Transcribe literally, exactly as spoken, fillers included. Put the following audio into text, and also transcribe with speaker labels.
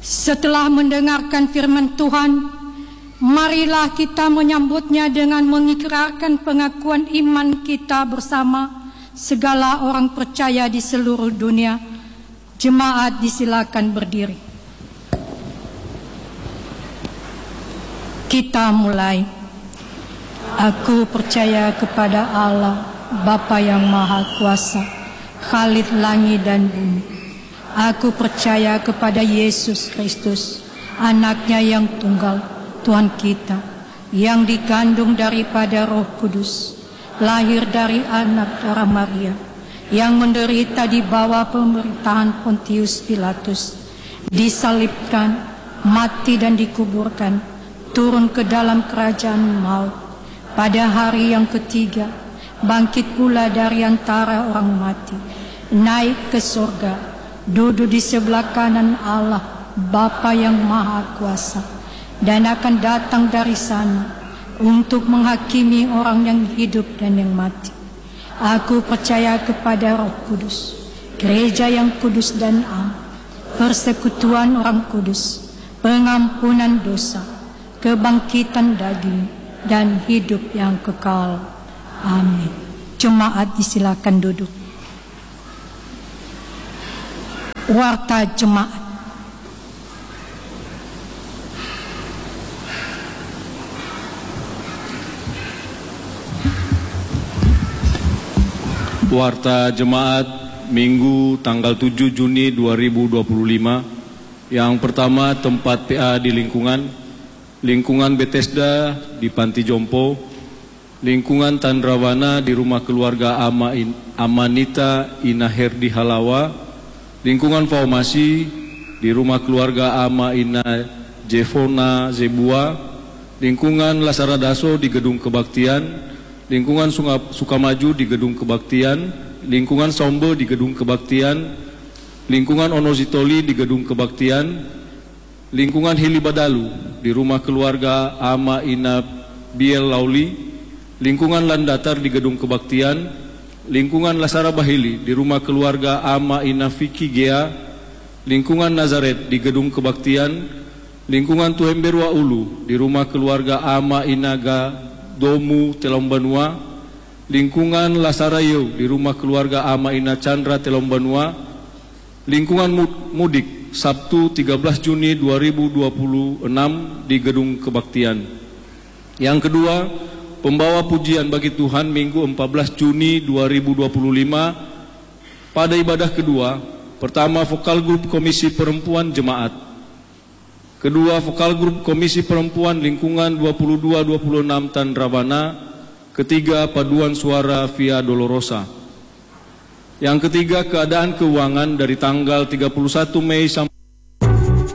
Speaker 1: Setelah mendengarkan firman Tuhan, marilah kita menyambutnya dengan mengikrarkan pengakuan iman kita bersama segala orang percaya di seluruh dunia. Jemaat disilakan berdiri. Kita mulai. Aku percaya kepada Allah, Bapa yang Maha Kuasa, Khalik langit dan bumi. Aku percaya kepada Yesus Kristus, Anak-Nya yang tunggal, Tuhan kita, yang dikandung daripada Roh Kudus, lahir dari anak darah Maria, yang menderita di bawah pemerintahan Pontius Pilatus, disalibkan, mati dan dikuburkan, turun ke dalam kerajaan maut. Pada hari yang ketiga, bangkit pula dari antara orang mati, naik ke surga, duduk di sebelah kanan Allah, Bapa yang Maha Kuasa, dan akan datang dari sana untuk menghakimi orang yang hidup dan yang mati. Aku percaya kepada Roh Kudus, gereja yang kudus dan am, persekutuan orang kudus, pengampunan dosa, kebangkitan daging, dan hidup yang kekal. Amin. Jemaat disilakan duduk. Warta jemaat.
Speaker 2: Warta jemaat Minggu tanggal tujuh Juni dua ribu dua puluh lima. Yang pertama, tempat P A di lingkungan lingkungan Bethesda di Panti Jompo, lingkungan Tandrawana di rumah keluarga Ama In, Amanita Inaher di Halawa, lingkungan Faumasi di rumah keluarga Ama Ina Jefona Zebua, lingkungan Lasaradaso di Gedung Kebaktian, lingkungan Sukamaju di Gedung Kebaktian, lingkungan Sombo di Gedung Kebaktian, lingkungan Onositoli di Gedung Kebaktian, lingkungan Hilibadalu di rumah keluarga Ama Ina Biel Lauli, lingkungan Landatar di Gedung Kebaktian, lingkungan Lasara Bahili di rumah keluarga Ama Ina Vicky Gea, lingkungan Nazaret di Gedung Kebaktian, lingkungan Tuhemberwa Ulu di rumah keluarga Ama Inaga Domu Telombanua, lingkungan Lasarayo di rumah keluarga Ama Ina Chandra Telombanua, lingkungan Mudik Sabtu tiga belas Juni dua ribu dua puluh enam di Gedung Kebaktian. Yang kedua, pembawa pujian bagi Tuhan Minggu empat belas Juni dua ribu dua puluh lima pada ibadah kedua. Pertama, vokal grup Komisi Perempuan Jemaat. Kedua, vokal grup Komisi Perempuan Lingkungan dua puluh dua dua puluh enam Tandrawana. Ketiga, paduan suara Via Dolorosa. Yang ketiga, keadaan keuangan dari tanggal tiga puluh satu Mei sampai